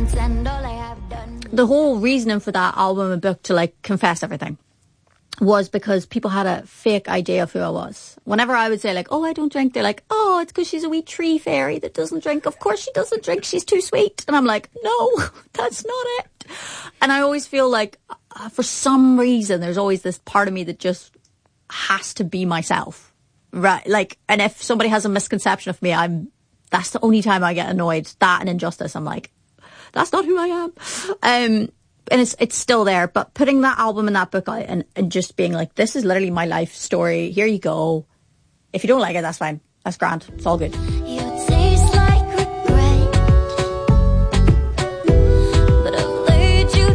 The whole reasoning for that album and book to like confess everything was because people had a fake idea of who I was. Whenever I would say like, oh, I don't drink, they're like, oh, it's because she's a wee tree fairy that doesn't drink. Of course she doesn't drink, she's too sweet. And I'm like, no, that's not it. And I always feel like for some reason there's always this part of me that just has to be myself, right? Like, and if somebody has a misconception of me, that's the only time I get annoyed. That and Injustice, I'm like, that's not who I am. And it's still there, but putting that album and that book out and just being like, this is literally my life story. Here you go. If you don't like it, that's fine. That's grand. It's all good. You taste like regret, but I've laid you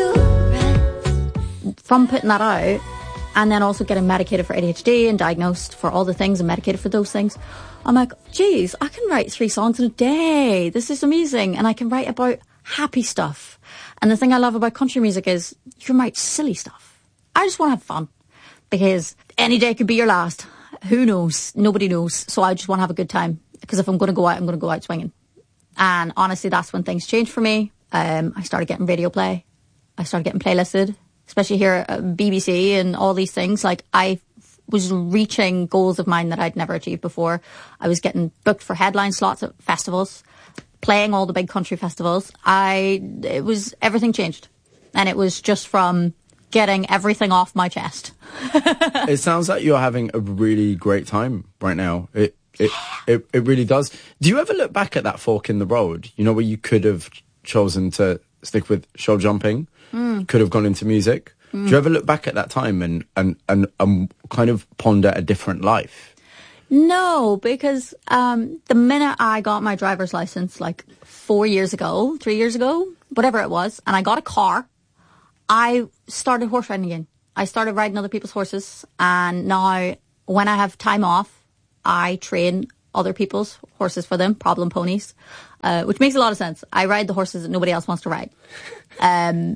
to rest. From putting that out and then also getting medicated for ADHD and diagnosed for all the things and medicated for those things, I'm like, geez, I can write 3 songs in a day. This is amazing. And I can write about happy stuff. And the thing I love about country music is you can write silly stuff. I just want to have fun because any day could be your last. Who knows? Nobody knows. So I just want to have a good time because if I'm going to go out, I'm going to go out swinging. And honestly, that's when things changed for me. I started getting radio play. I started getting playlisted, especially here at BBC and all these things. Like I was reaching goals of mine that I'd never achieved before. I was getting booked for headline slots at festivals, playing all the big country festivals. Everything changed. And it was just from getting everything off my chest. It sounds like you're having a really great time right now. It really does. Do you ever look back at that fork in the road, you know, where you could have chosen to stick with show jumping, could have gone into music? Do you ever look back at that time and kind of ponder a different life? No, because the minute I got my driver's license, like 3 years ago, whatever it was, and I got a car, I started horse riding again. I started riding other people's horses, and now when I have time off, I train other people's horses for them, problem ponies, which makes a lot of sense. I ride the horses that nobody else wants to ride. And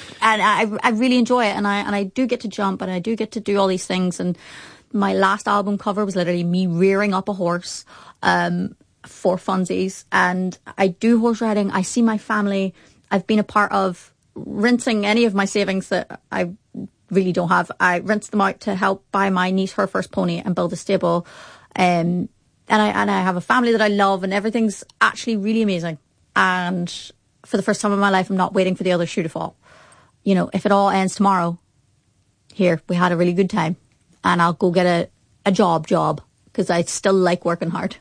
I really enjoy it, and I do get to jump, and I do get to do all these things, and my last album cover was literally me rearing up a horse for funsies. And I do horse riding. I see my family. I've been a part of rinsing any of my savings that I really don't have. I rinsed them out to help buy my niece her first pony and build a stable. And I have a family that I love, and everything's actually really amazing. And for the first time in my life, I'm not waiting for the other shoe to fall. You know, if it all ends tomorrow, here, we had a really good time. And I'll go get a job because I still like working hard.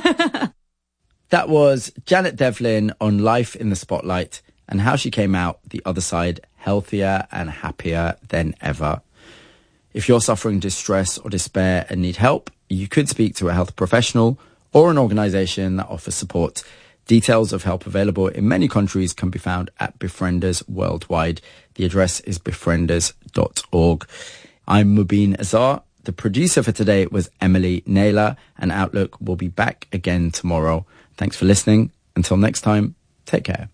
That was Janet Devlin on Life in the Spotlight and how she came out the other side healthier and happier than ever. If you're suffering distress or despair and need help, you could speak to a health professional or an organisation that offers support. Details of help available in many countries can be found at Befrienders Worldwide. The address is befrienders.org. I'm Mubin Azar. The producer for today was Emily Naylor, and Outlook will be back again tomorrow. Thanks for listening. Until next time, take care.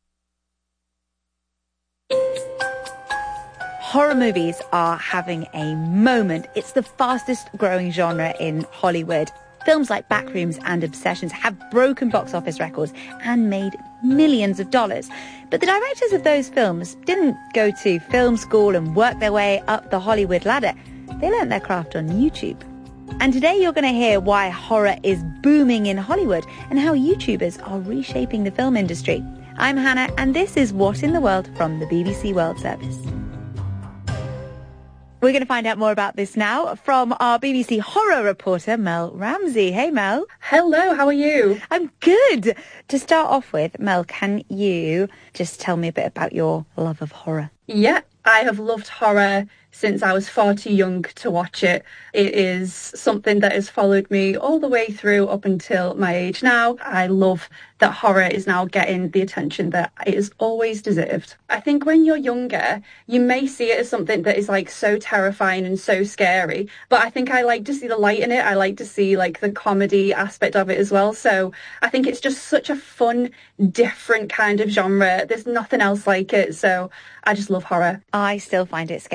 Horror movies are having a moment. It's the fastest growing genre in Hollywood. Films like Backrooms and Obsessions have broken box office records and made millions of dollars. But the directors of those films didn't go to film school and work their way up the Hollywood ladder. They learnt their craft on YouTube. And today you're going to hear why horror is booming in Hollywood and how YouTubers are reshaping the film industry. I'm Hannah, and this is What in the World from the BBC World Service. We're going to find out more about this now from our BBC horror reporter, Mel Ramsey. Hey, Mel. Hello, how are you? I'm good. To start off with, Mel, can you just tell me a bit about your love of horror? Yeah, I have loved horror since I was far too young to watch it. It is something that has followed me all the way through up until my age now. I love that horror is now getting the attention that it has always deserved. I think when you're younger, you may see it as something that is like so terrifying and so scary, but I think I like to see the light in it. I like to see like the comedy aspect of it as well. So I think it's just such a fun, different kind of genre. There's nothing else like it. So I just love horror. I still find it scary.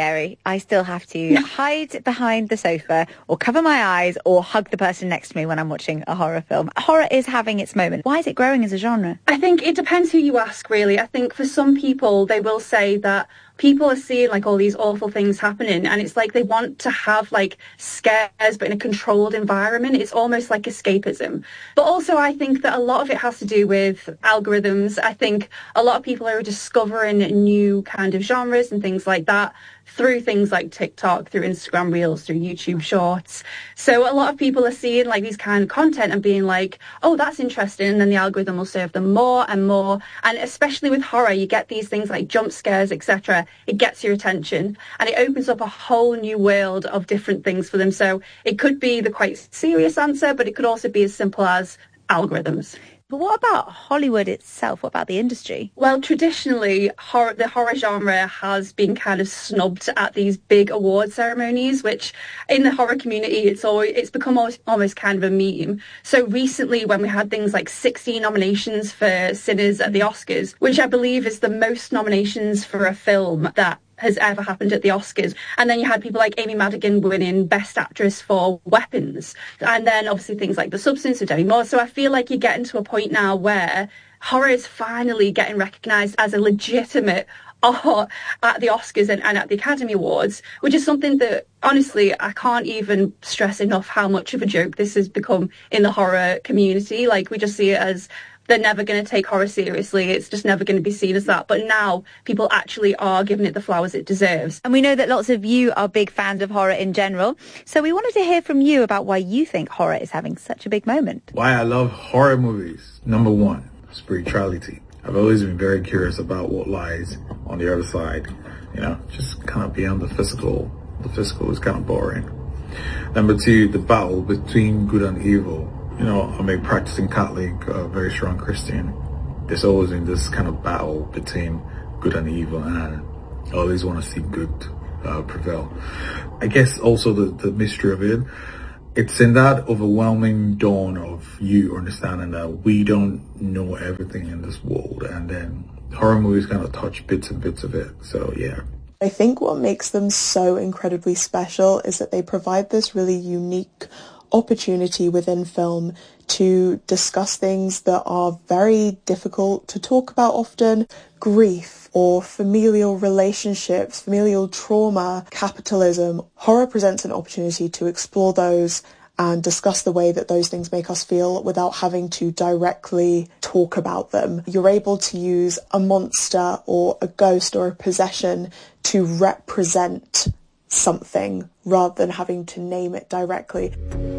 I still have to hide behind the sofa or cover my eyes or hug the person next to me when I'm watching a horror film. Horror is having its moment. Why is it growing as a genre? I think it depends who you ask, really. I think for some people, they will say that people are seeing like all these awful things happening, and it's like they want to have like scares but in a controlled environment. It's almost like escapism. But also I think that a lot of it has to do with algorithms. I think a lot of people are discovering new kind of genres and things like that through things like TikTok, through Instagram Reels, through YouTube Shorts. So a lot of people are seeing like these kind of content and being like, oh, that's interesting. And then the algorithm will serve them more and more. And especially with horror, you get these things like jump scares, etc. It gets your attention and it opens up a whole new world of different things for them. So it could be the quite serious answer, but it could also be as simple as algorithms. But what about Hollywood itself? What about the industry? Well, traditionally, the horror genre has been kind of snubbed at these big award ceremonies, which in the horror community, it's become almost kind of a meme. So recently, when we had things like 16 nominations for Sinners at the Oscars, which I believe is the most nominations for a film that has ever happened at the Oscars. And then you had people like Amy Madigan winning Best Actress for Weapons. And then obviously things like The Substance with Demi Moore. So I feel like you're getting to a point now where horror is finally getting recognised as a legitimate art at the Oscars and at the Academy Awards, which is something that, honestly, I can't even stress enough how much of a joke this has become in the horror community. Like, we just see it as they're never going to take horror seriously. It's just never going to be seen as that. But now people actually are giving it the flowers it deserves. And we know that lots of you are big fans of horror in general. So we wanted to hear from you about why you think horror is having such a big moment. Why I love horror movies. Number one, spirituality. I've always been very curious about what lies on the other side. You know, just kind of beyond the physical. The physical is kind of boring. Number two, the battle between good and evil. You know, I'm a practicing Catholic, very strong Christian. There's always been this kind of battle between good and evil, and I always want to see good prevail. I guess also the mystery of it, it's in that overwhelming dawn of you understanding that we don't know everything in this world, and then horror movies kind of touch bits and bits of it. So yeah. I think what makes them so incredibly special is that they provide this really unique opportunity within film to discuss things that are very difficult to talk about often. Grief or familial relationships, familial trauma, capitalism. Horror presents an opportunity to explore those and discuss the way that those things make us feel without having to directly talk about them. You're able to use a monster or a ghost or a possession to represent something rather than having to name it directly.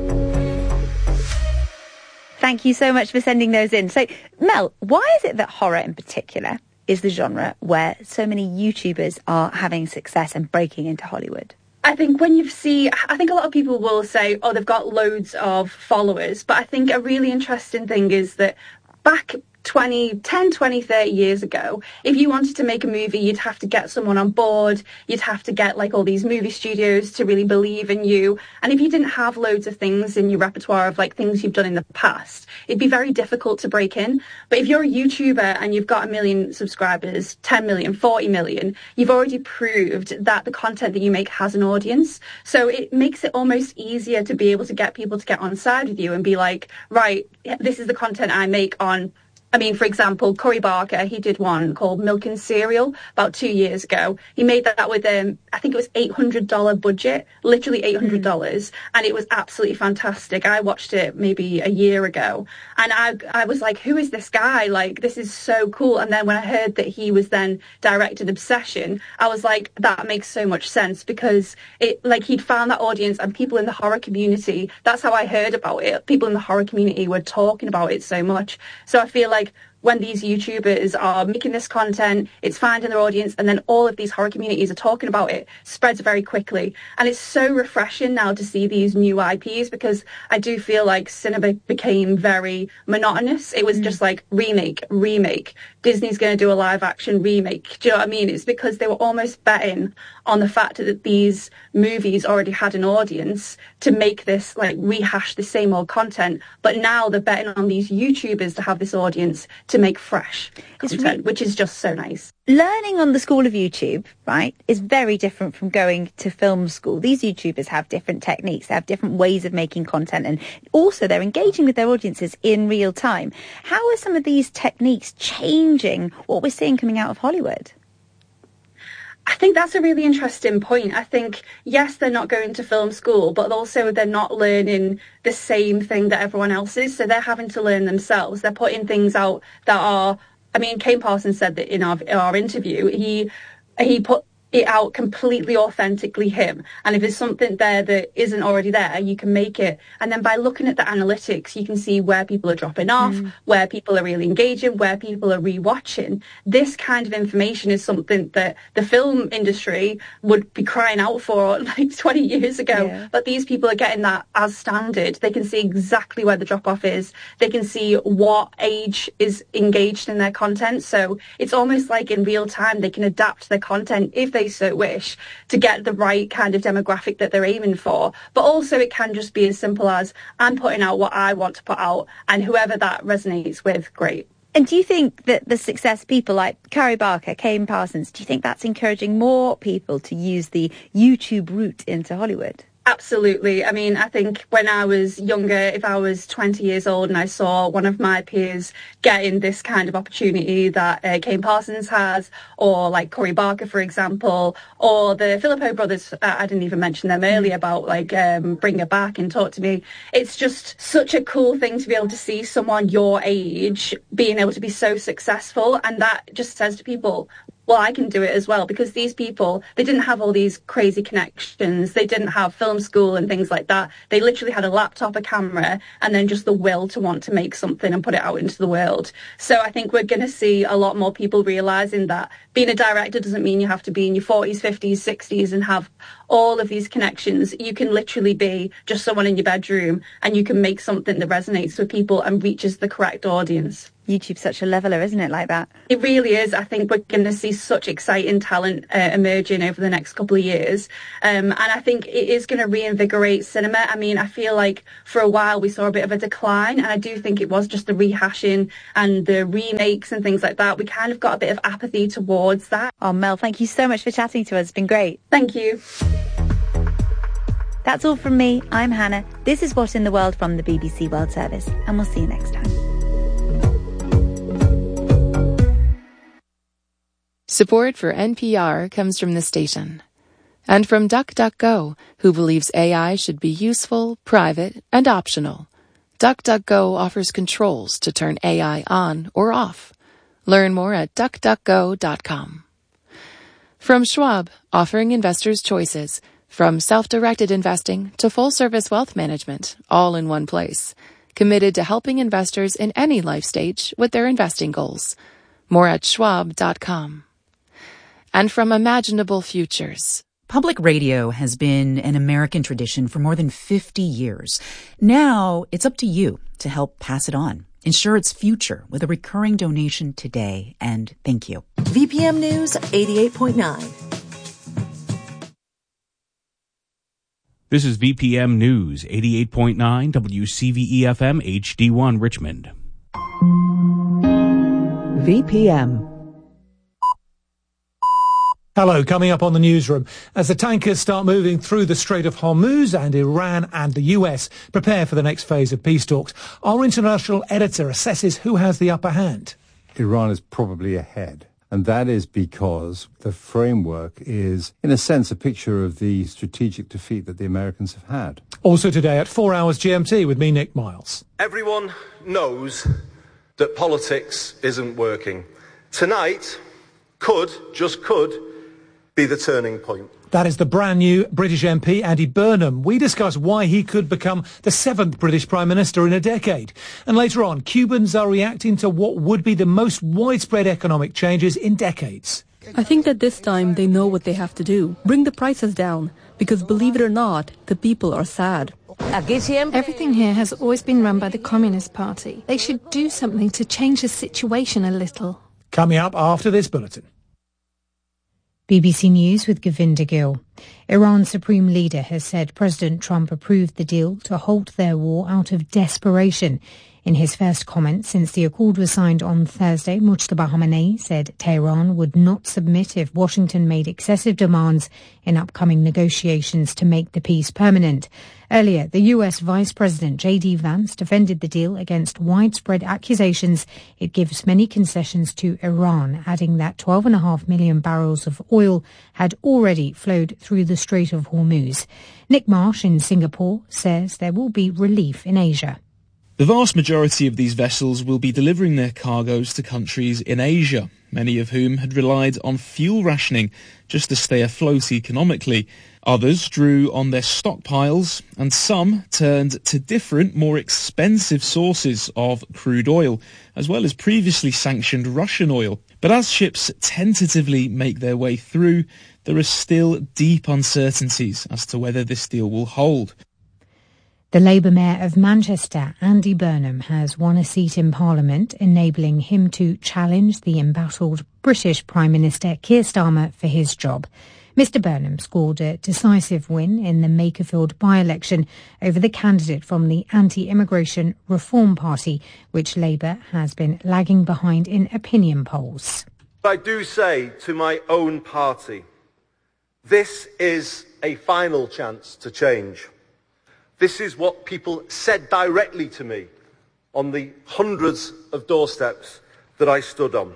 Thank you so much for sending those in. So, Mel, why is it that horror in particular is the genre where so many YouTubers are having success and breaking into Hollywood? I think I think a lot of people will say, oh, they've got loads of followers. But I think a really interesting thing is that back 10, 20, 30 years ago, if you wanted to make a movie, you'd have to get someone on board. You'd have to get like all these movie studios to really believe in you. And if you didn't have loads of things in your repertoire of like things you've done in the past, it'd be very difficult to break in. But if you're a YouTuber and you've got 1 million subscribers, 10 million, 40 million, you've already proved that the content that you make has an audience. So it makes it almost easier to be able to get people to get on side with you and be like, right, this is the content I make on. I mean, for example, Corey Barker, he did one called Milk and Cereal about 2 years ago. He made that with, I think it was $800 budget, literally $800. And it was absolutely fantastic. I watched it maybe a year ago. And I was like, who is this guy? Like, this is so cool. And then when I heard that he was then directing Obsession, I was like, that makes so much sense because he'd found that audience and people in the horror community. That's how I heard about it. People in the horror community were talking about it so much. So I feel like when these YouTubers are making this content, it's finding their audience, and then all of these horror communities are talking about it, spreads very quickly. And it's so refreshing now to see these new IPs because I do feel like cinema became very monotonous. It was just like remake. Disney's going to do a live action remake. Do you know what I mean? It's because they were almost betting on the fact that these movies already had an audience to make this, like, rehash the same old content. But now they're betting on these YouTubers to have this audience to make fresh content, which is just so nice. Learning on the school of YouTube, right, is very different from going to film school. These YouTubers have different techniques. They have different ways of making content. And also they're engaging with their audiences in real time. How are some of these techniques changing what we're seeing coming out of Hollywood? I think that's a really interesting point. I think, yes, they're not going to film school, but also they're not learning the same thing that everyone else is. So they're having to learn themselves. They're putting things out that are, I mean, Kane Parsons said that in our interview, he put it out completely authentically him. And if there's something there that isn't already there, you can make it. And then by looking at the analytics, you can see where people are dropping off, where people are really engaging, where people are rewatching. This kind of information is something that the film industry would be crying out for like 20 years ago. Yeah. But these people are getting that as standard. They can see exactly where the drop off is. They can see what age is engaged in their content. So it's almost like in real time, they can adapt their content if they so wish to get the right kind of demographic that they're aiming for. But also it can just be as simple as I'm putting out what I want to put out, and whoever that resonates with, great. And do you think that the success people like Carrie Barker, Kane Parsons, do you think that's encouraging more people to use the YouTube route into Hollywood? Absolutely. I mean, I think when I was younger, if I was 20 years old and I saw one of my peers getting this kind of opportunity that Kane Parsons has, or like Corey Barker, for example, or the Philippo brothers, I didn't even mention them earlier, about like Bring Her Back and Talk to Me. It's just such a cool thing to be able to see someone your age being able to be so successful. And that just says to people, well, I can do it as well, because these people, they didn't have all these crazy connections. They didn't have film school and things like that. They literally had a laptop, a camera, and then just the will to want to make something and put it out into the world. So I think we're going to see a lot more people realizing that being a director doesn't mean you have to be in your 40s, 50s, 60s and have all of these connections. You can literally be just someone in your bedroom and you can make something that resonates with people and reaches the correct audience. YouTube's such a leveler, isn't it, like that? It really is. I think we're going to see such exciting talent emerging over the next couple of years. And I think it is going to reinvigorate cinema. I mean, I feel like for a while we saw a bit of a decline, and I do think it was just the rehashing and the remakes and things like that. We kind of got a bit of apathy towards that. Oh, Mel, thank you so much for chatting to us. It's been great. Thank you. That's all from me. I'm Hannah. This is What in the World from the BBC World Service, and we'll see you next time. Support for NPR comes from the station and from DuckDuckGo, who believes AI should be useful, private, and optional. DuckDuckGo offers controls to turn AI on or off. Learn more at duckduckgo.com. From Schwab, offering investors choices, from self-directed investing to full-service wealth management, all in one place. Committed to helping investors in any life stage with their investing goals. More at schwab.com. And from Imaginable Futures. Public radio has been an American tradition for more than 50 years. Now it's up to you to help pass it on. Ensure its future with a recurring donation today, and thank you. VPM News 88.9. This is VPM News 88.9 WCVE-FM HD1 Richmond. VPM. Hello, coming up on the newsroom. As the tankers start moving through the Strait of Hormuz and Iran and the US prepare for the next phase of peace talks, our international editor assesses who has the upper hand. Iran is probably ahead. And that is because the framework is, in a sense, a picture of the strategic defeat that the Americans have had. Also today at 4 hours GMT with me, Nick Miles. Everyone knows that politics isn't working. Tonight just could, be the turning point. That is the brand new British MP, Andy Burnham. We discuss why he could become the 7th British Prime Minister in a decade. And later on, Cubans are reacting to what would be the most widespread economic changes in decades. I think that this time they know what they have to do. Bring the prices down. Because believe it or not, the people are sad. Everything here has always been run by the Communist Party. They should do something to change the situation a little. Coming up after this bulletin. BBC News with Govinda Gill. Iran's supreme leader has said President Trump approved the deal to halt their war out of desperation. In his first comment since the accord was signed on Thursday, Mujtaba Khamenei said Tehran would not submit if Washington made excessive demands in upcoming negotiations to make the peace permanent. Earlier, the US Vice President J.D. Vance defended the deal against widespread accusations it gives many concessions to Iran, adding that 12.5 million barrels of oil had already flowed through the Strait of Hormuz. Nick Marsh in Singapore says there will be relief in Asia. The vast majority of these vessels will be delivering their cargoes to countries in Asia, many of whom had relied on fuel rationing just to stay afloat economically. Others drew on their stockpiles, and some turned to different, more expensive sources of crude oil, as well as previously sanctioned Russian oil. But as ships tentatively make their way through, there are still deep uncertainties as to whether this deal will hold. The Labour Mayor of Manchester, Andy Burnham, has won a seat in Parliament, enabling him to challenge the embattled British Prime Minister Keir Starmer for his job. Mr Burnham scored a decisive win in the Makerfield by-election over the candidate from the Anti-Immigration Reform Party, which Labour has been lagging behind in opinion polls. I do say to my own party, this is a final chance to change. This is what people said directly to me on the hundreds of doorsteps that I stood on.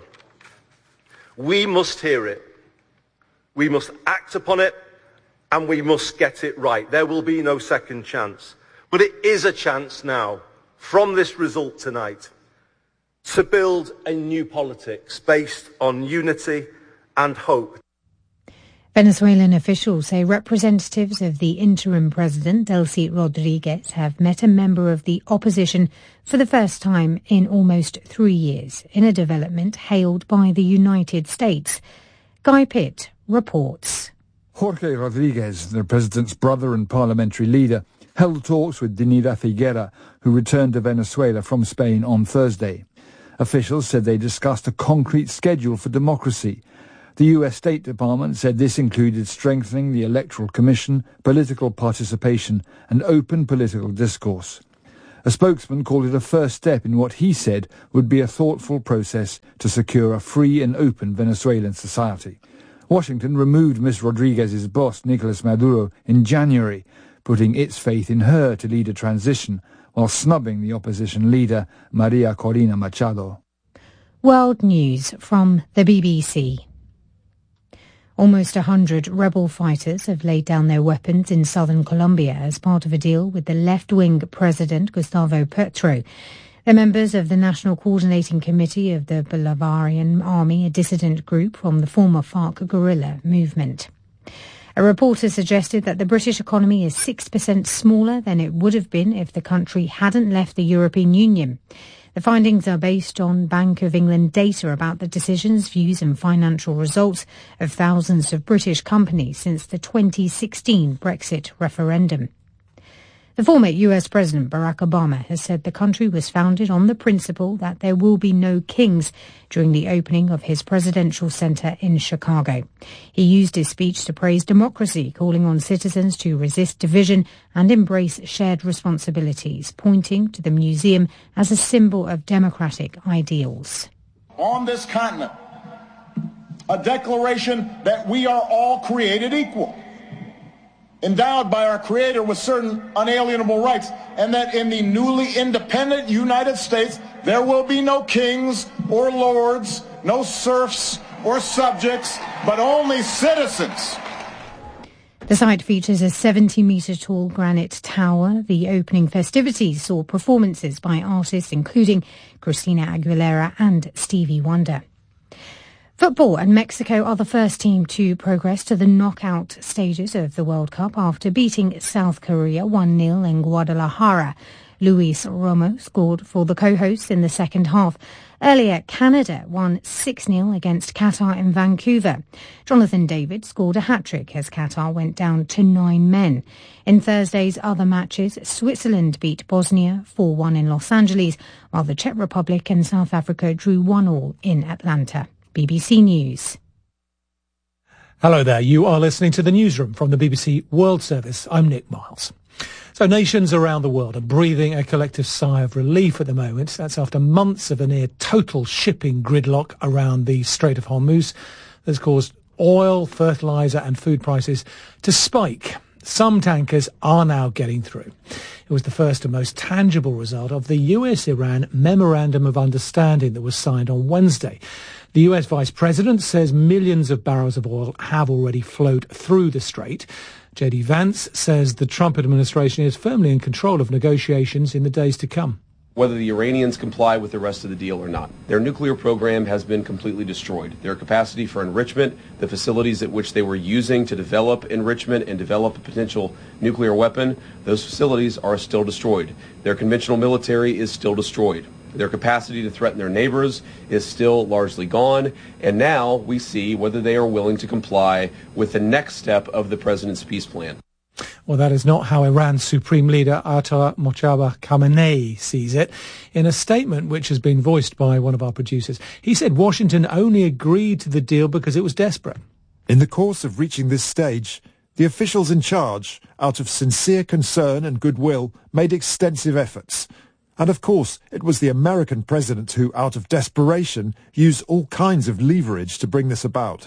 We must hear it. We must act upon it, and we must get it right. There will be no second chance. But it is a chance now, from this result tonight, to build a new politics based on unity and hope. Venezuelan officials say representatives of the interim president, Delcy Rodriguez, have met a member of the opposition for the first time in almost 3 years, in a development hailed by the United States. Guy Pitt reports. Jorge Rodriguez, the president's brother and parliamentary leader, held talks with Dinira Figuera, who returned to Venezuela from Spain on Thursday. Officials said they discussed a concrete schedule for democracy. The US State Department said this included strengthening the Electoral Commission, political participation, and open political discourse. A spokesman called it a first step in what he said would be a thoughtful process to secure a free and open Venezuelan society. Washington removed Ms. Rodriguez's boss, Nicolas Maduro, in January, putting its faith in her to lead a transition, while snubbing the opposition leader, Maria Corina Machado. World News from the BBC. Almost 100 rebel fighters have laid down their weapons in southern Colombia as part of a deal with the left-wing president Gustavo Petro. They're members of the National Coordinating Committee of the Bolivarian Army, a dissident group from the former FARC guerrilla movement. A reporter suggested that the British economy is 6% smaller than it would have been if the country hadn't left the European Union. The findings are based on Bank of England data about the decisions, views and financial results of thousands of British companies since the 2016 Brexit referendum. The former US President Barack Obama has said the country was founded on the principle that there will be no kings during the opening of his presidential center in Chicago. He used his speech to praise democracy, calling on citizens to resist division and embrace shared responsibilities, pointing to the museum as a symbol of democratic ideals. On this continent, a declaration that we are all created equal, endowed by our Creator with certain unalienable rights, and that in the newly independent United States, there will be no kings or lords, no serfs or subjects, but only citizens. The site features a 70-metre-tall granite tower. The opening festivities saw performances by artists including Christina Aguilera and Stevie Wonder. Football, and Mexico are the first team to progress to the knockout stages of the World Cup after beating South Korea 1-0 in Guadalajara. Luis Romo scored for the co-hosts in the second half. Earlier, Canada won 6-0 against Qatar in Vancouver. Jonathan David scored a hat-trick as Qatar went down to 9 men. In Thursday's other matches, Switzerland beat Bosnia 4-1 in Los Angeles, while the Czech Republic and South Africa drew 1-1 in Atlanta. BBC News. Hello there, you are listening to the newsroom from the BBC World Service. I'm Nick Miles. So nations around the world are breathing a collective sigh of relief at the moment. That's after months of a near total shipping gridlock around the Strait of Hormuz that's caused oil, fertilizer and food prices to spike. Some tankers are now getting through. It was the first and most tangible result of the US-Iran Memorandum of Understanding that was signed on Wednesday. The US Vice President says millions of barrels of oil have already flowed through the strait. J.D. Vance says the Trump administration is firmly in control of negotiations in the days to come. Whether the Iranians comply with the rest of the deal or not, their nuclear program has been completely destroyed. Their capacity for enrichment, the facilities at which they were using to develop enrichment and develop a potential nuclear weapon, those facilities are still destroyed. Their conventional military is still destroyed. Their capacity to threaten their neighbors is still largely gone. And now we see whether they are willing to comply with the next step of the president's peace plan. Well, that is not how Iran's Supreme Leader Ayatollah Mojtaba Khamenei sees it. In a statement which has been voiced by one of our producers, he said Washington only agreed to the deal because it was desperate. In the course of reaching this stage, the officials in charge, out of sincere concern and goodwill, made extensive efforts. And of course, it was the American president who, out of desperation, used all kinds of leverage to bring this about.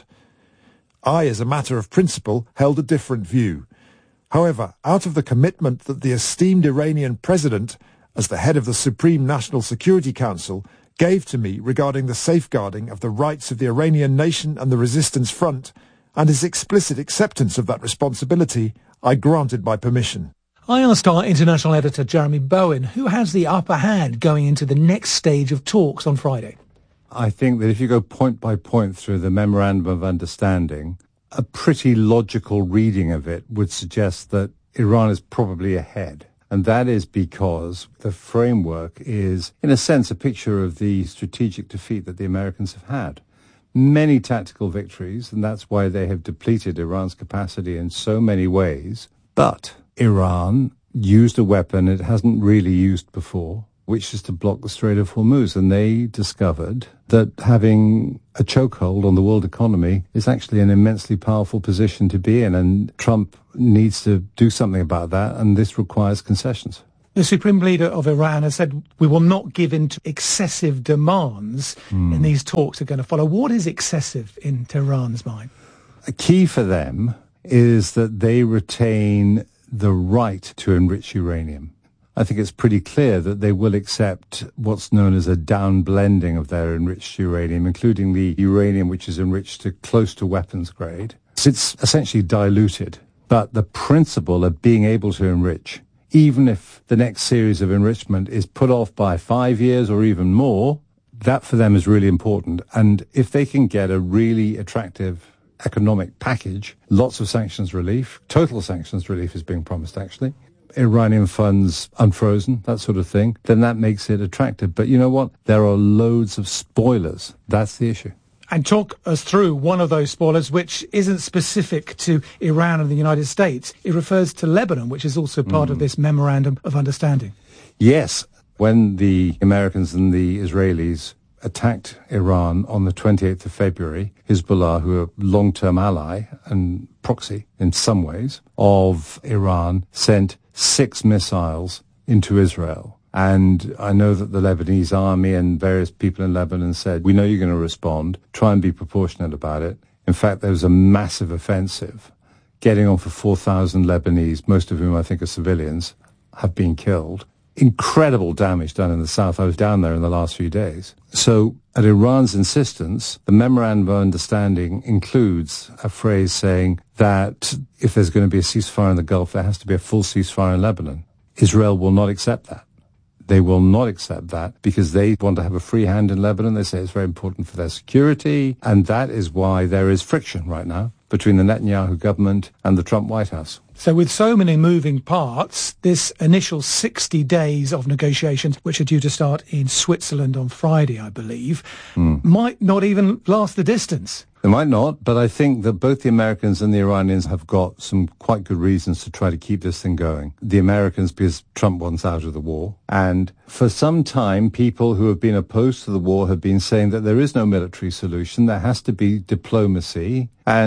I, as a matter of principle, held a different view. However, out of the commitment that the esteemed Iranian president, as the head of the Supreme National Security Council, gave to me regarding the safeguarding of the rights of the Iranian nation and the resistance front, and his explicit acceptance of that responsibility, I granted my permission. I asked our international editor, Jeremy Bowen, who has the upper hand going into the next stage of talks on Friday. I think that if you go point by point through the Memorandum of Understanding, a pretty logical reading of it would suggest that Iran is probably ahead. And that is because the framework is, in a sense, a picture of the strategic defeat that the Americans have had. Many tactical victories, and that's why they have depleted Iran's capacity in so many ways. But Iran used a weapon it hasn't really used before, which is to block the Strait of Hormuz. And they discovered that having a chokehold on the world economy is actually an immensely powerful position to be in. And Trump needs to do something about that, and this requires concessions. The Supreme Leader of Iran has said we will not give in to excessive demands in these talks that are going to follow. What is excessive in Tehran's mind? A key for them is that they retain the right to enrich uranium. I think it's pretty clear that they will accept what's known as a downblending of their enriched uranium, including the uranium which is enriched to close to weapons grade. So it's essentially diluted. But the principle of being able to enrich, even if the next series of enrichment is put off by 5 years or even more, that for them is really important. And if they can get a really attractive economic package, lots of sanctions relief, total sanctions relief is being promised actually, Iranian funds unfrozen, that sort of thing, then that makes it attractive. But you know what? There are loads of spoilers. That's the issue. And talk us through one of those spoilers, which isn't specific to Iran and the United States. It refers to Lebanon, which is also part of this Memorandum of Understanding. Yes. When the Americans and the Israelis attacked Iran on the 28th of February, Hezbollah, who are a long-term ally and proxy in some ways of Iran, sent 6 missiles into Israel. And I know that the Lebanese army and various people in Lebanon said, we know you're going to respond, try and be proportionate about it. In fact, there was a massive offensive, getting on for 4,000 Lebanese, most of whom I think are civilians, have been killed. Incredible damage done in the south. I was down there in the last few days. So at Iran's insistence, the Memorandum of Understanding includes a phrase saying that if there's going to be a ceasefire in the Gulf, there has to be a full ceasefire in Lebanon. Israel will not accept that. They will not accept that because they want to have a free hand in Lebanon. They say it's very important for their security. And that is why there is friction right now between the Netanyahu government and the Trump White House. So with so many moving parts, this initial 60 days of negotiations, which are due to start in Switzerland on Friday, I believe, might not even last the distance. They might not, but I think that both the Americans and the Iranians have got some quite good reasons to try to keep this thing going. The Americans because Trump wants out of the war. And for some time, people who have been opposed to the war have been saying that there is no military solution. There has to be diplomacy. And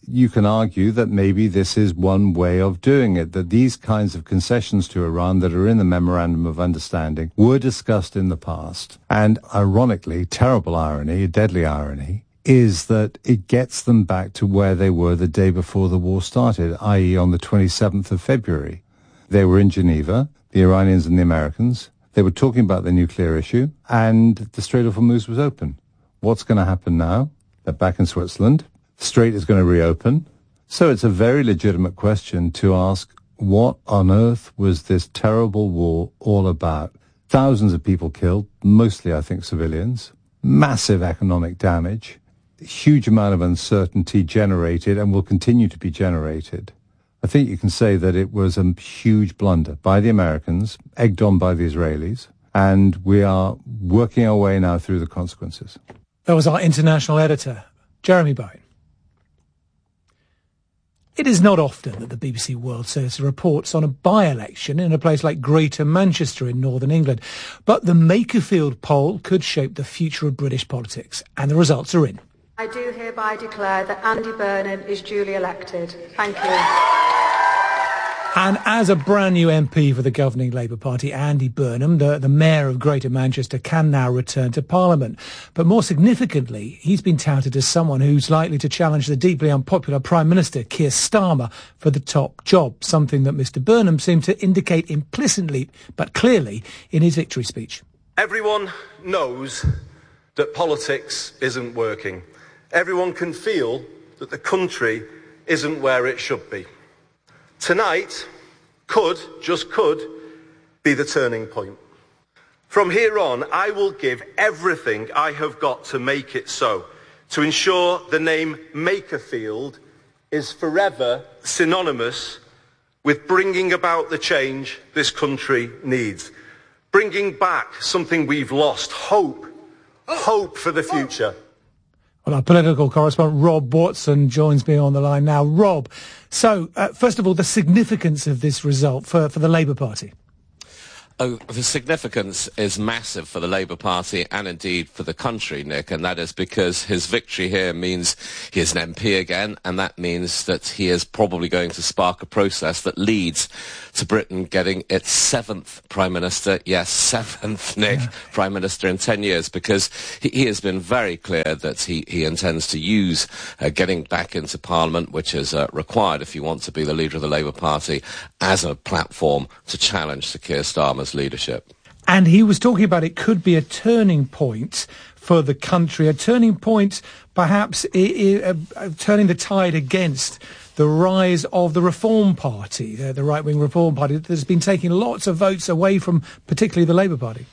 you can argue that maybe this is one way of doing it, that these kinds of concessions to Iran that are in the Memorandum of Understanding were discussed in the past. And ironically, terrible irony, deadly irony, is that it gets them back to where they were the day before the war started, i.e. on the 27th of February. They were in Geneva, the Iranians and the Americans. They were talking about the nuclear issue, and the Strait of Hormuz was open. What's going to happen now? They're back in Switzerland. The Strait is going to reopen. So it's a very legitimate question to ask, what on earth was this terrible war all about? Thousands of people killed, mostly, I think, civilians. Massive economic damage. Huge amount of uncertainty generated and will continue to be generated. I think you can say that it was a huge blunder by the Americans, egged on by the Israelis, and we are working our way now through the consequences. That was our international editor, Jeremy Bowen. It is not often that the BBC World Service reports on a by-election in a place like Greater Manchester in northern England, but the Makerfield poll could shape the future of British politics, and the results are in. I do hereby declare that Andy Burnham is duly elected. Thank you. And as a brand new MP for the governing Labour Party, Andy Burnham, the Mayor of Greater Manchester, can now return to Parliament. But more significantly, he's been touted as someone who's likely to challenge the deeply unpopular Prime Minister, Keir Starmer, for the top job, something that Mr Burnham seemed to indicate implicitly but clearly in his victory speech. Everyone knows that politics isn't working. Everyone can feel that the country isn't where it should be. Tonight just could, be the turning point. From here on, I will give everything I have got to make it so, to ensure the name Makerfield is forever synonymous with bringing about the change this country needs. Bringing back something we've lost, hope for the future. Well, our political correspondent Rob Watson joins me on the line now. Rob, so first of all, the significance of this result for the Labour Party. Oh, the significance is massive for the Labour Party and indeed for the country, Nick, and that is because his victory here means he is an MP again, and that means that he is probably going to spark a process that leads to Britain getting its seventh Prime Minister, yes, seventh, Nick, Prime Minister in 10 years, because he has been very clear that he intends to use getting back into Parliament, which is required if you want to be the leader of the Labour Party, as a platform to challenge Sir Keir Starmer's leadership. And he was talking about it could be a turning point for the country, a turning point perhaps turning the tide against the rise of the Reform Party, the right-wing Reform Party that has been taking lots of votes away from particularly the Labour Party.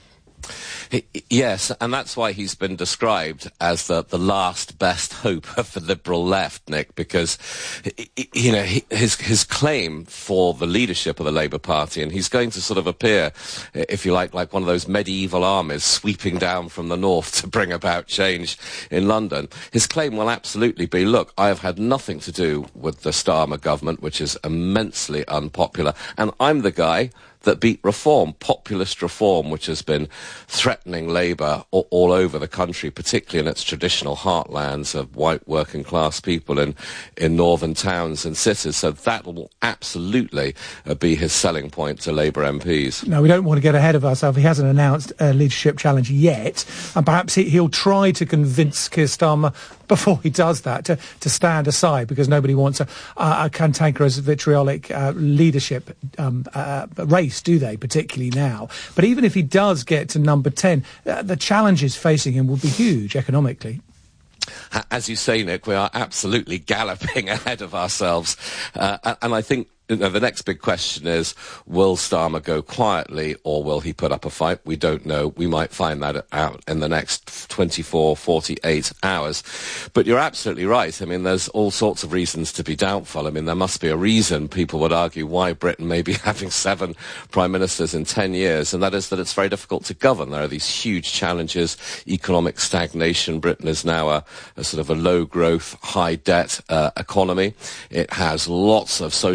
Yes, and that's why he's been described as the last best hope of the Liberal left, Nick, because, you know, his claim for the leadership of the Labour Party, and he's going to sort of appear, if you like one of those medieval armies sweeping down from the north to bring about change in London. His claim will absolutely be, look, I have had nothing to do with the Starmer government, which is immensely unpopular, and I'm the guy that beat reform, populist reform, which has been threatening Labour all over the country, particularly in its traditional heartlands of white working class people in northern towns and cities. So that will absolutely be his selling point to Labour MPs. Now, we don't want to get ahead of ourselves. He hasn't announced a leadership challenge yet, and perhaps he'll try to convince Keir Starmer before he does that to stand aside, because nobody wants a cantankerous, vitriolic leadership race, do they, particularly now. But even if he does get to number 10, the challenges facing him will be huge economically. As you say, Nick, we are absolutely galloping ahead of ourselves. And I think the next big question is, will Starmer go quietly or will he put up a fight? We don't know. We might find that out in the next 24, 48 hours. But you're absolutely right. I mean, there's all sorts of reasons to be doubtful. I mean, there must be a reason, people would argue, why Britain may be having 7 prime ministers in 10 years, and that is that it's very difficult to govern. There are these huge challenges, economic stagnation. Britain is now a sort of a low-growth, high-debt economy. It has lots of social challenges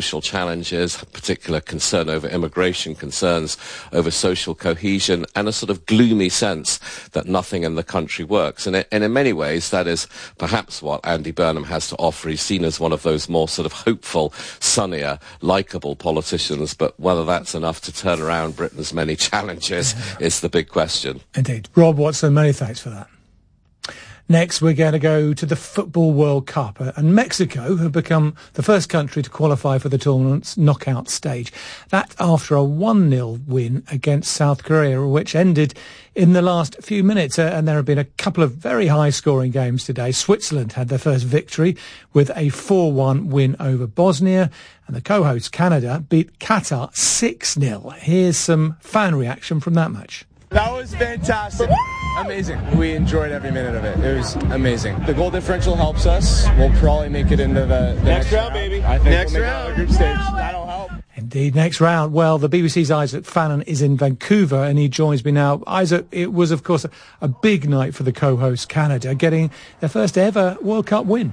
challenges, particular concern over immigration, concerns over social cohesion, and a sort of gloomy sense that nothing in the country works. And in many ways, that is perhaps what Andy Burnham has to offer. He's seen as one of those more sort of hopeful, sunnier, likeable politicians, but whether that's enough to turn around Britain's many challenges is the big question. Indeed. Rob Watson, many thanks for that. Next, we're going to go to the Football World Cup, and Mexico have become the first country to qualify for the tournament's knockout stage. That after a 1-0 win against South Korea, which ended in the last few minutes. And there have been a couple of very high-scoring games today. Switzerland had their first victory with a 4-1 win over Bosnia, and the co-host Canada beat Qatar 6-0. Here's some fan reaction from that match. That was fantastic. Amazing. We enjoyed every minute of it. It was amazing. The goal differential helps us. We'll probably make it into the next round, baby. I think next round. Group stage. That'll help. Indeed, next round. Well, the BBC's Isaac Fannin is in Vancouver and he joins me now. Isaac, it was, of course, a big night for the co-host Canada, getting their first ever World Cup win.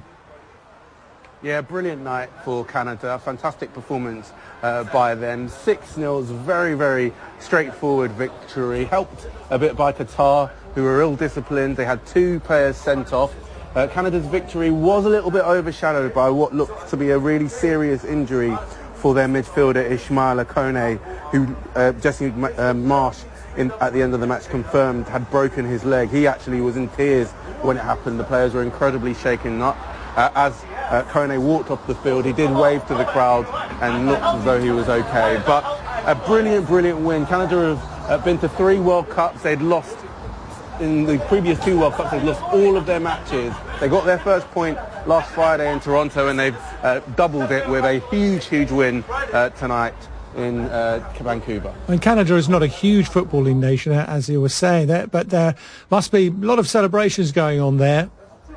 Yeah, brilliant night for Canada. Fantastic performance by them. 6-0 is a very, very straightforward victory. Helped a bit by Qatar, who were ill-disciplined. They had 2 players sent off. Canada's victory was a little bit overshadowed by what looked to be a really serious injury for their midfielder Ismaila Kone, who Jesse Marsh at the end of the match confirmed had broken his leg. He actually was in tears when it happened. The players were incredibly shaken up. As Kone walked off the field, he did wave to the crowd and looked as though he was okay. But a brilliant, brilliant win. Canada have been to 3 World Cups. They'd lost in the previous 2 World Cups. They'd lost all of their matches. They got their first point last Friday in Toronto, and they've doubled it with a huge, huge win tonight in Vancouver. And Canada is not a huge footballing nation, as you were saying there, but there must be a lot of celebrations going on there.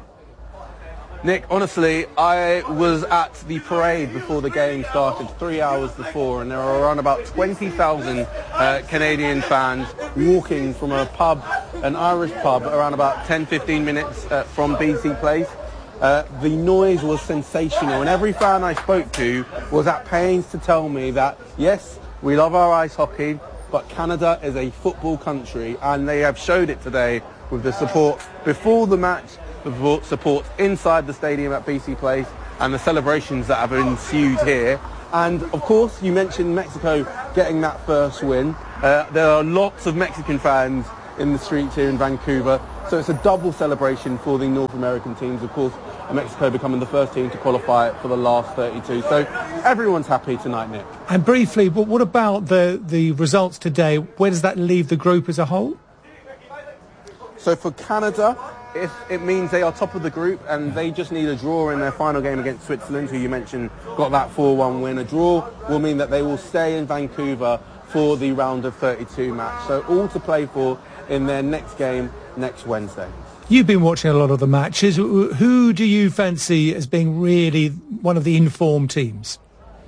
Nick, honestly, I was at the parade before the game started 3 hours before, and there were around about 20,000 Canadian fans walking from a pub, an Irish pub, around about 10-15 minutes from BC Place. The noise was sensational, and every fan I spoke to was at pains to tell me that, yes, we love our ice hockey, but Canada is a football country, and they have showed it today with the support before the match, the support inside the stadium at BC Place, and the celebrations that have ensued here. And of course, you mentioned Mexico getting that first win. There are lots of Mexican fans in the streets here in Vancouver, so it's a double celebration for the North American teams. Of course, Mexico becoming the first team to qualify for the last 32. So everyone's happy tonight, Nick. And briefly, but what about the results today? Where does that leave the group as a whole? So for Canada, it means they are top of the group, and they just need a draw in their final game against Switzerland, who you mentioned got that 4-1 win. A draw will mean that they will stay in Vancouver for the round of 32 match. So all to play for in their next game next Wednesday. You've been watching a lot of the matches. Who do you fancy as being really one of the informed teams?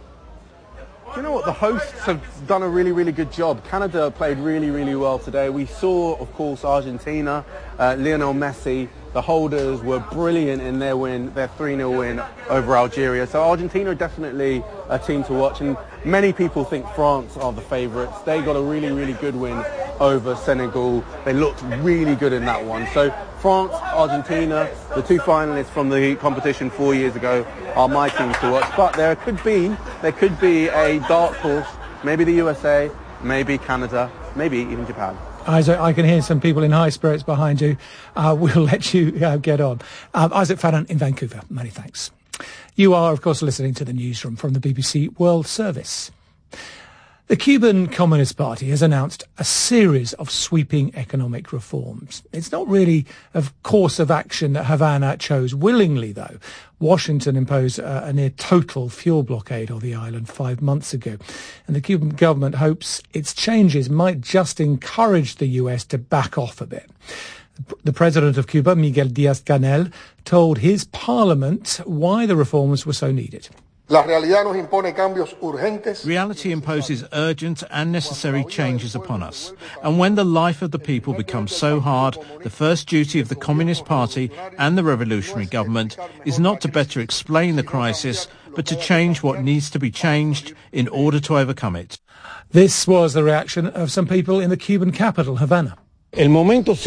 Do you know what? The hosts have done a really, really good job. Canada played really, really well today. We saw, of course, Argentina, Lionel Messi. The holders were brilliant in their win, their 3-0 win over Algeria. So Argentina are definitely a team to watch. And many people think France are the favourites. They got a really, really good win over Senegal. They looked really good in that one. So France, Argentina, the 2 finalists from the competition 4 years ago are my teams to watch. But there could be a dark horse, maybe the USA, maybe Canada, maybe even Japan. Isaac, I can hear some people in high spirits behind you. We'll let you get on. Isaac Fannin in Vancouver, many thanks. You are, of course, listening to the newsroom from the BBC World Service. The Cuban Communist Party has announced a series of sweeping economic reforms. It's not really a course of action that Havana chose willingly, though. Washington imposed a near total fuel blockade on the island 5 months ago. And the Cuban government hopes its changes might just encourage the US to back off a bit. The president of Cuba, Miguel Díaz-Canel, told his parliament why the reforms were so needed. Reality imposes urgent and necessary changes upon us. And when the life of the people becomes so hard, the first duty of the Communist Party and the revolutionary government is not to better explain the crisis, but to change what needs to be changed in order to overcome it. This was the reaction of some people in the Cuban capital, Havana. This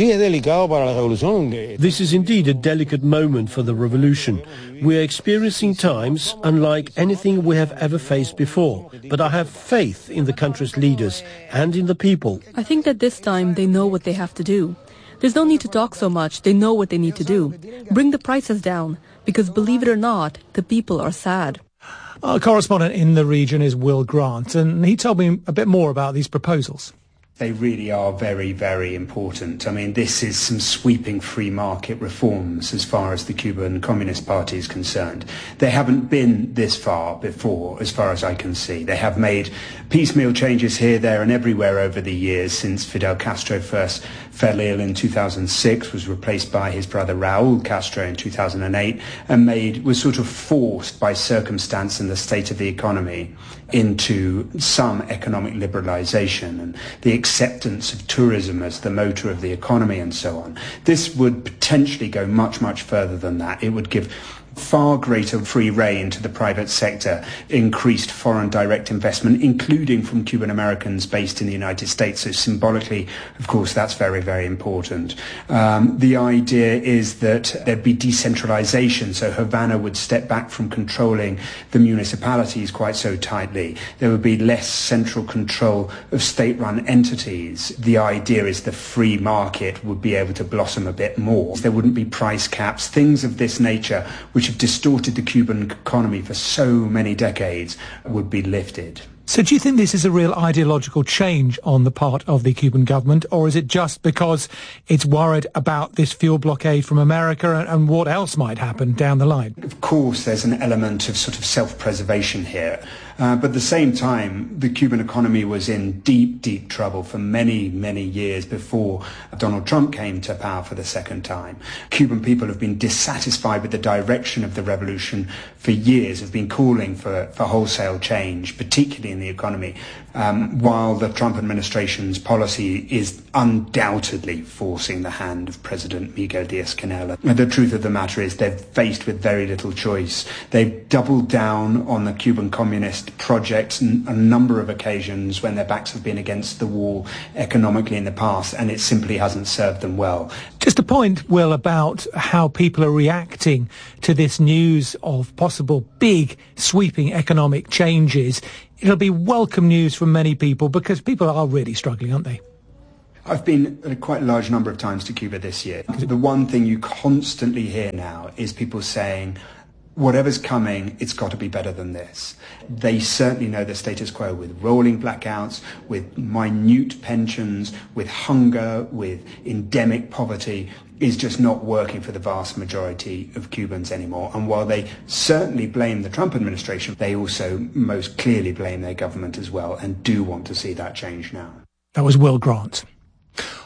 is indeed a delicate moment for the revolution. We are experiencing times unlike anything we have ever faced before, but I have faith in the country's leaders and in the people. I think that this time they know what they have to do. There's no need to talk so much. They know what they need to do. Bring the prices down, because believe it or not, the people are sad. Our correspondent in the region is Will Grant, and he told me a bit more about these proposals. They really are very, very important. I mean, this is some sweeping free market reforms as far as the Cuban Communist Party is concerned. They haven't been this far before, as far as I can see. They have made piecemeal changes here, there and everywhere over the years since Fidel Castro first fell ill in 2006, was replaced by his brother Raul Castro in 2008, and was sort of forced by circumstance and the state of the economy into some economic liberalization and the acceptance of tourism as the motor of the economy and so on. This would potentially go much, much further than that. It would give far greater free rein to the private sector, increased foreign direct investment, including from Cuban Americans based in the United States. So symbolically, of course, that's very, very important. The idea is that there'd be decentralization, so Havana would step back from controlling the municipalities quite so tightly. There would be less central control of state-run entities. The idea is the free market would be able to blossom a bit more. There wouldn't be price caps, things of this nature, which have distorted the Cuban economy for so many decades, would be lifted. So do you think this is a real ideological change on the part of the Cuban government, or is it just because it's worried about this fuel blockade from America and what else might happen down the line? Of course, there's an element of sort of self-preservation here. But at the same time, the Cuban economy was in deep, deep trouble for many, many years before Donald Trump came to power for the second time. Cuban people have been dissatisfied with the direction of the revolution for years, have been calling for wholesale change, particularly in the economy, while the Trump administration's policy is undoubtedly forcing the hand of President Miguel Diaz-Canel. The truth of the matter is they're faced with very little choice. They've doubled down on the Cuban Communist project on a number of occasions when their backs have been against the wall economically in the past, and it simply hasn't served them well. Just a point, Will, about how people are reacting to this news of possible big sweeping economic changes. It'll be welcome news from many people because people are really struggling, aren't they? I've been quite a large number of times to Cuba this year. The one thing you constantly hear now is people saying, whatever's coming, it's got to be better than this. They certainly know the status quo with rolling blackouts, with minute pensions, with hunger, with endemic poverty is just not working for the vast majority of Cubans anymore. And while they certainly blame the Trump administration, they also most clearly blame their government as well and do want to see that change now. That was Will Grant.